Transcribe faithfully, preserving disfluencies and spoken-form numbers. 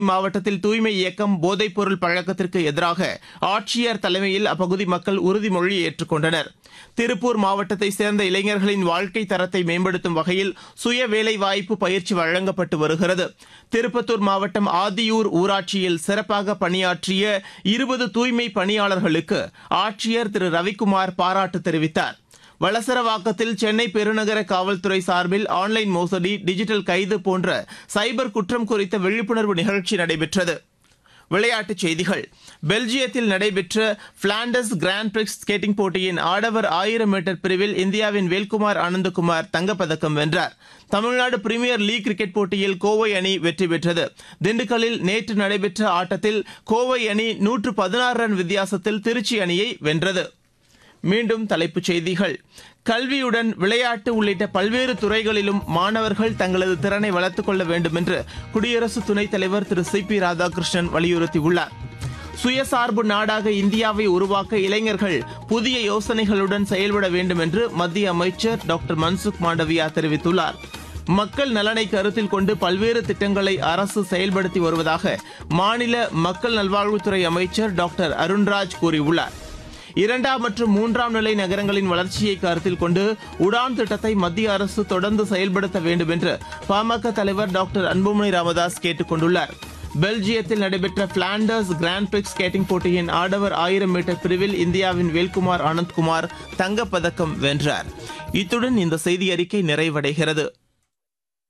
மாவட்டத்தில் தூய்மை இயக்கம் போதைப்பொருள் பழக்கத்திற்கு எதிராக ஆட்சியர் தலைமையில் அப்பகுதி மக்கள் உறுதிமொழி ஏற்றுக்கொண்டனர். திருப்பூர் மாவட்டத்தைச் சேர்ந்த இளைஞர்களின் வாழ்க்கை தரத்தை மேம்படுத்தும் வகையில் சுய வேலைவாய்ப்பு பயிற்சி வழங்கப்பட்டு வருகிறது. திருப்பத்தூர் மாவட்டம் ஆதியூர் ஊராட்சியில் சிறப்பாக பணியாற்றிய இருபது தூய்மை பணியாளர்களுக்கு ஆட்சியர் திரு ரவிக்குமார் பாராட்டு தெரிவித்தார். வளசரவாக்கத்தில் சென்னை பெருநகர காவல்துறை சார்பில் ஆன்லைன் மோசடி, டிஜிட்டல் கைது போன்ற சைபர் குற்றம் குறித்த விழிப்புணர்வு நிகழ்ச்சி நடைபெற்றது. விளையாட்டுச் செய்திகள். பெல்ஜியத்தில் நடைபெற்ற பிளாண்டர்ஸ் கிராண்ட் பிரிக்ஸ் ஸ்கேட்டிங் போட்டியின் ஆடவர் ஆயிரம் மீட்டர் பிரிவில் இந்தியாவின் வேல்குமார் ஆனந்தகுமார் தங்கப்பதக்கம் வென்றார். தமிழ்நாடு பிரீமியர் லீக் கிரிக்கெட் போட்டியில் கோவை அணி வெற்றி பெற்றது. திண்டுக்கல்லில் நேற்று நடைபெற்ற ஆட்டத்தில் கோவை அணி நூற்று பதினாறு ரன் வித்தியாசத்தில் திருச்சி அணியை வென்றது. மீண்டும் தலைப்புச் செய்திகள். கல்வியுடன் விளையாட்டு உள்ளிட்ட பல்வேறு துறைகளிலும் மாணவர்கள் தங்களது திறனை வளர்த்துக் கொள்ள வேண்டும் என்று குடியரசு துணைத் தலைவர் திரு சி பி ராதாகிருஷ்ணன் வலியுறுத்தியுள்ளார். சுயசார்பு நாடாக இந்தியாவை உருவாக்க இளைஞர்கள் புதிய யோசனைகளுடன் செயல்பட வேண்டும் என்று மத்திய அமைச்சர் டாக்டர் மன்சுக் மாண்டவியா தெரிவித்துள்ளார். மக்கள் நலனை கருத்தில் கொண்டு பல்வேறு திட்டங்களை அரசு செயல்படுத்தி வருவதாக மாநில மக்கள் நல்வாழ்வுத்துறை அமைச்சர் டாக்டர் அருண்ராஜ் கூறியுள்ளார். இரண்டாம் மற்றும் மூன்றாம் நிலை நகரங்களின் வளர்ச்சியை கருத்தில் கொண்டு உடான் திட்டத்தை மத்திய அரசு தொடர்ந்து செயல்படுத்த வேண்டும் என்று பாமக தலைவர் டாக்டர் அன்புமணி ராமதாஸ் கேட்டுக் கொண்டுள்ளார். பெல்ஜியத்தில் நடைபெற்ற பிளாண்டர்ஸ் கிராண்ட் பிரிக்ஸ் ஸ்கேட்டிங் போட்டியின் ஆடவர் ஆயிரம் மீட்டர் பிரிவில் இந்தியாவின் வேல்குமார் ஆனந்த்குமார் தங்கப்பதக்கம் வென்றார். இத்துடன் இந்த செய்தி அறிக்கை நிறைவடைகிறது.